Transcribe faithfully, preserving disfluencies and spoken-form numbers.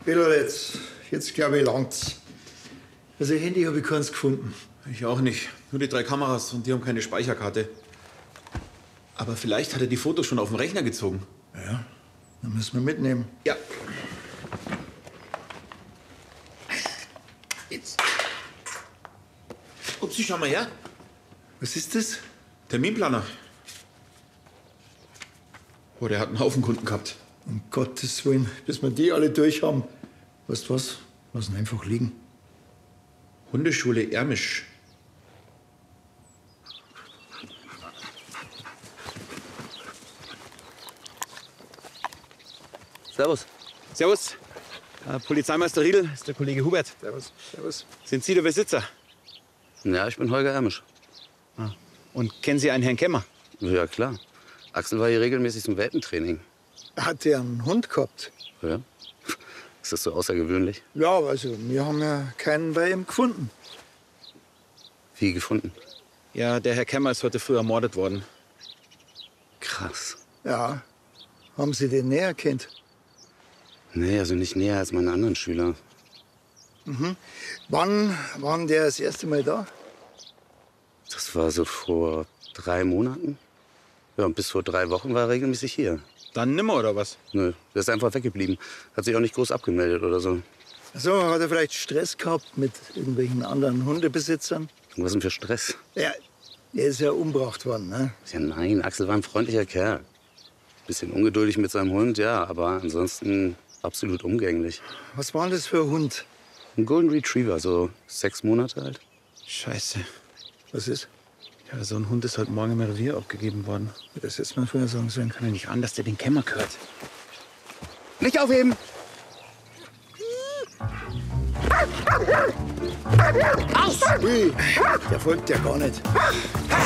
Bitte jetzt. Jetzt glaube ich, langt's. Also Handy habe ich keins gefunden. Ich auch nicht. Nur die drei Kameras und die haben keine Speicherkarte. Aber vielleicht hat er die Fotos schon auf dem Rechner gezogen. Ja, dann müssen wir mitnehmen. Ja. Jetzt. Upsi, schau mal her. Was ist das? Terminplaner. Oh, der hat einen Haufen Kunden gehabt. Um Gottes Willen, bis wir die alle durch haben. Weißt du was? Lassen einfach liegen. Hundeschule Ermisch. Servus. Servus. Äh, Polizeimeister Riedl ist der Kollege Hubert. Servus. Servus. Sind Sie der Besitzer? Ja, ich bin Holger Ermisch. Ah. Und kennen Sie einen Herrn Kemmer? Ja, klar. Axel war hier regelmäßig zum Welpentraining. Hat der einen Hund gehabt? Ja. Ist das so außergewöhnlich? Ja, also wir haben ja keinen bei ihm gefunden. Wie gefunden? Ja, der Herr Kemmer ist heute früh ermordet worden. Krass. Ja. Haben Sie den näher kennt? Nee, also nicht näher als meine anderen Schüler. Mhm. Wann war der das erste Mal da? Das war so vor drei Monaten. Ja, und bis vor drei Wochen war er regelmäßig hier. Dann nimmer, oder was? Nö, der ist einfach weggeblieben. Hat sich auch nicht groß abgemeldet oder so. So, hat er vielleicht Stress gehabt mit irgendwelchen anderen Hundebesitzern? Und was denn für Stress? Ja, er ist ja umgebracht worden, ne? Ja, nein, Axel war ein freundlicher Kerl. Bisschen ungeduldig mit seinem Hund, ja, aber ansonsten absolut umgänglich. Was war denn das für ein Hund? Ein Golden Retriever, so sechs Monate alt. Scheiße. Was ist? Ja, so ein Hund ist heute Morgen im Revier abgegeben worden. Das hätte man vorher sagen sollen. Kann ja nicht an, dass der den Kemmer gehört. Nicht aufheben! Aus! Ui, der folgt ja gar nicht.